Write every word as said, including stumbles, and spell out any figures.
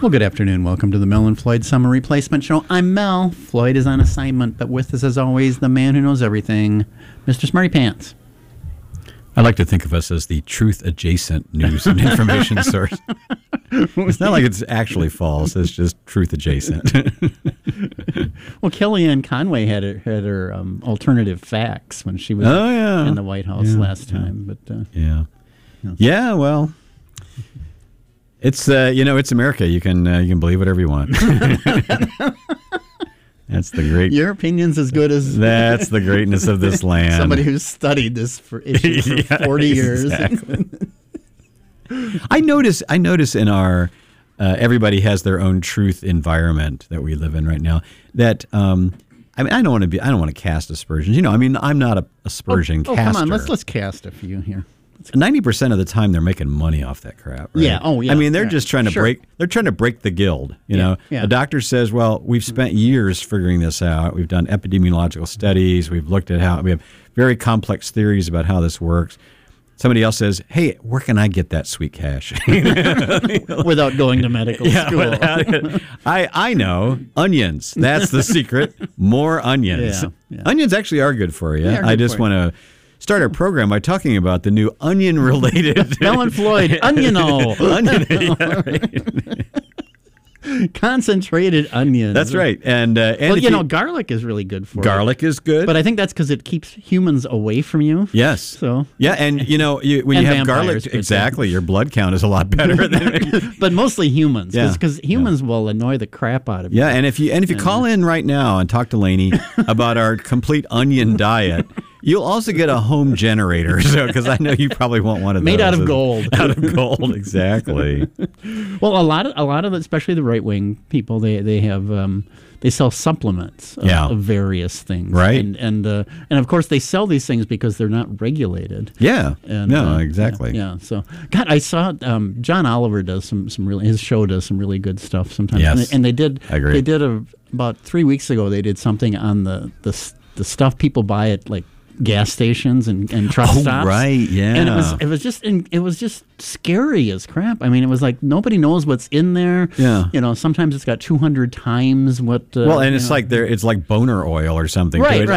Well, good afternoon. Welcome to the Mel and Floyd Summer Replacement Show. I'm Mel. Floyd is on assignment, but with us, as always, the man who knows everything, Mister Smarty Pants. I like to think of us as the truth-adjacent news and information source. It's not like it's actually false. It's just truth-adjacent. Well, Kellyanne Conway had her, had her um, alternative facts when she was oh, yeah. in the White House yeah, last yeah. time. But uh, yeah, yeah. Well, it's uh, you know, it's America. You can uh, you can believe whatever you want. That's the great. Your opinion's as good as That's the greatness of this land. Somebody who's studied this for issue for yeah, forty years. Exactly. I notice. I notice in our uh, everybody has their own truth environment that we live in right now. That um, I mean, I don't want to be. I don't want to cast aspersions. You know, I mean, I'm not a aspersion oh, oh, caster. come on, let's let's cast a few here. Ninety percent of the time, they're making money off that crap. Right? Yeah. Oh, yeah. I mean, they're yeah. just trying to sure. break. They're trying to break the guild. You Yeah, know, yeah. a doctor says, "Well, we've spent years figuring this out. We've done epidemiological studies. We've looked at how we have very complex theories about how this works." Somebody else says, "Hey, where can I get that sweet cash?" Without going to medical Yeah, school. without- I I know onions. That's the secret. More onions. Yeah, yeah. Onions actually are good for you. They are I good just for you. want to start our program by talking about the new onion-related. Mel and Floyd, onion-o. Onion. Yeah, right. Concentrated onions. That's right. And, uh, and Well, if you know, garlic is really good for garlic is good. you. But I think that's because it keeps humans away from you. yes. So, Yeah, and you know, you, when And you have vampires, garlic, per se. exactly, your blood count is a lot better than. but mostly humans, Yeah, because humans will annoy the crap out of you. Yeah, and if you and if you call in right now and talk to Lainey about our complete onion diet, you'll also get a home generator. So, because I know you probably want one of those Made out of gold. Out of gold, exactly. Well, a lot of a lot of, especially the right wing people, they they have um, they sell supplements of, Yeah. of various things, Right. And and uh, and of course they sell these things because they're not regulated. Yeah. And, no, uh, exactly. Yeah, yeah. So, God, I saw um, John Oliver does some some really his show does some really good stuff sometimes. Yes. and, they, and they did. I agree. They did a about three weeks ago. They did something on the the s- the stuff people buy at like gas stations and, and truck Oh, stops. right, yeah. And it was it was just in, it was just scary as crap. I mean, it was like nobody knows what's in there. Yeah. You know, sometimes it's got two hundred times what. Uh, Well, and you it's know. like there, it's like boner oil or something. Right, too. It right.